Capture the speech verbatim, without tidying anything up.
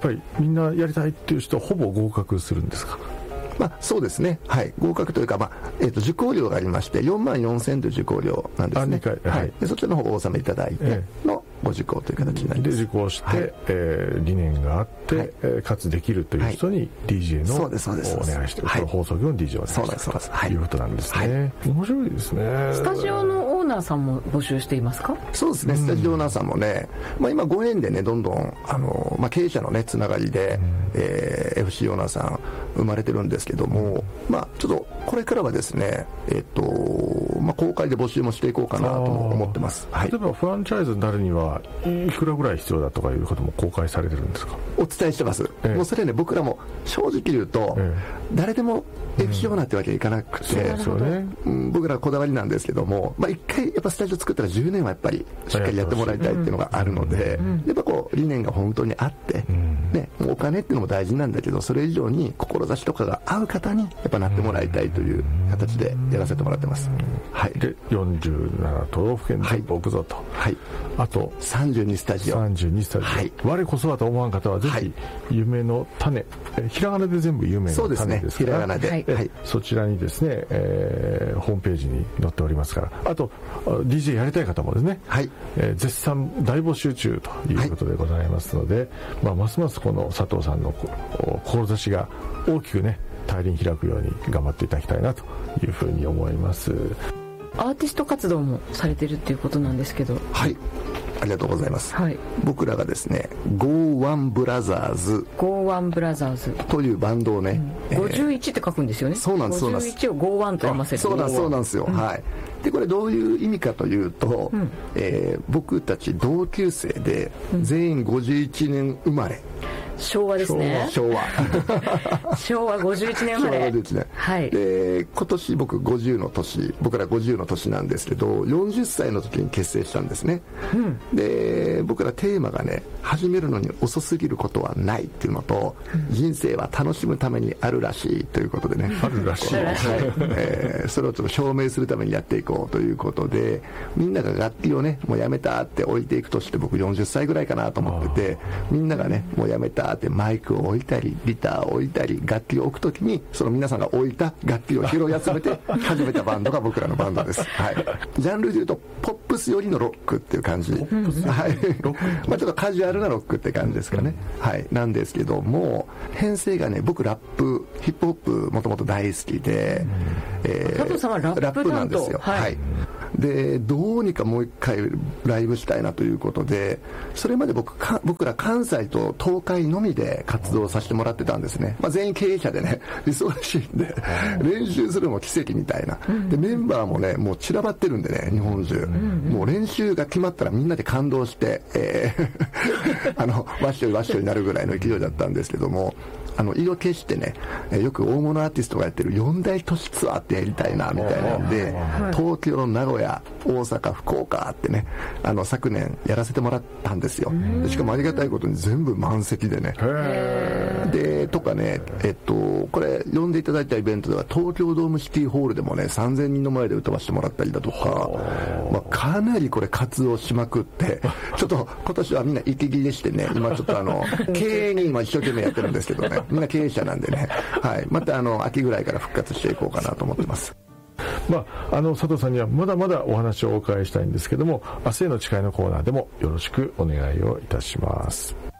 ぱりみんなやりたいっていう人はほぼ合格するんですか？ まあ、そうですね、はい、合格というか、まあえー、と受講料がありましてよんまんよんせんという受講料なんですね。 あにかい、はい、 でそちらの方をお納めいただいてのご受講という形になります。 で受講して、はい、えー、理念があって、はい、えー、かつできるという人に ディージェー の、はい、お願いして、はい、放送業の ディージェー をお願いしてということなんですね、はい、面白いですね。 スタジオのオーナーさんも募集していますか？ そうですね、スタジオオーナーさんもね、まあ、今ご縁でねどんどんあの、まあ、経営者のねつながりで、えー、エフシー オーナーさん生まれてるんですけども、まあ、ちょっとこれからはですね、えっとまあ、公開で募集もしていこうかなと思ってます、はい、 例えばフランチャイズになるにはいくらぐらい必要だとかいうことも公開されてるんですか？ お伝えしてます、ええ、もうそれね僕らも正直言うと、ええ、誰でもエフシー オーナーってわけにいかなくて、うんそうですよね、うん、僕らこだわりなんですけども、まあ、一回やっぱスタジオ作ったらじゅうねんはやっぱりしっかりやってもらいたいっていうのがあるので、うんうん、やっぱこう理念が本当にあって、うんね、お金っていうのも大事なんだけどそれ以上に志とかが合う方にやっぱなってもらいたいという形でやらせてもらってます、はい、 でよんじゅうなな都道府県全部置くぞと、 はい、 あとさんじゅうにスタジオさんじゅうにスタジオ、はい、我こそはと思わん方はぜひ夢の種、えひらがなで全部夢の種ですから、 そうですね、ひらがなで、はいはい、そちらにですね、えー、ホームページに載っておりますから、あと ディージェー やりたい方もですね、はい、えー、絶賛大募集中ということでございますので、はい、まあ、ますますこの佐藤さんの志が大きくね大輪開くように頑張っていただきたいなというふうに思います。 アーティスト活動もされてるっていうことなんですけど、 はい、ありがとうございます、はい、僕らがですね ゴーワン ブラザーズゴーワン ブラザーズというバンドをね、 うん、ごじゅういちって書くんですよね。 そうなんです、そうなんです。 ごじゅういちをゴーワンと読ませる。 そうなんそうなんですよ、うん、はい。でこれどういう意味かというと、うん、えー、僕たち同級生で全員ごじゅういちねん生まれ、 昭和ですね。 昭和昭和ごじゅういちねん生まれ。 昭和ごじゅういちねん、はい、で今年僕ごじゅうの年、僕らごじゅうの年なんですけどよんじゅっさいの時に結成したんですね、うん、で僕らテーマがね始めるのに遅すぎることはないっていうのと、うん、人生は楽しむためにあるらしいということでね、 あるらしい、はい、 えー、それをちょっと証明するためにやっていこうということで、みんなが楽器をねもうやめたって置いていくとして、僕よんじゅっさいぐらいかなと思ってて、みんながねもうやめたってマイクを置いたりギターを置いたり楽器を置くときにその皆さんが置いた楽器を拾い集めて始めたバンドが僕らのバンドです、はい、ジャンルでいうとポップス寄りのロックっていう感じ、はい、まあちょっとカジュアルなロックって感じですかね、はい、なんですけども編成がね、僕ラップヒップホップもともと大好きで、 えー、佐藤さんはラップなんですよ、はい、はい、でどうにかもう一回ライブしたいなということで、それまで 僕, か僕ら関西と東海のみで活動させてもらってたんですね、まあ、全員経営者でね忙しいんで練習するのも奇跡みたいなで、メンバーもねもう散らばってるんでね日本中、もう練習が決まったらみんなで感動して、えー、あのワッショイワッショイになるぐらいの勢いだったんですけども、あの意を決してね、よく大物アーティストがやってるよん大都市ツアーってやりたいなみたいなんで、東京、名古屋、大阪、福岡ってね、あの昨年やらせてもらったんですよ。でしかもありがたいことに全部満席でね、でとかね、えっとこれ呼んでいただいたイベントでは東京ドームシティホールでもねさんぜんにんの前で歌わせてもらったりだとか、まあ、かなりこれ活動しまくってちょっと今年はみんな息切れしてね、今ちょっとあの経営に今一生懸命やってるんですけどね、みんな経営者なんでね、はい、またあの秋ぐらいから復活していこうかなと思ってます。 まあ、あの佐藤さんにはまだまだお話をお伺いしたいんですけども、明日への誓いのコーナーでもよろしくお願いをいたします。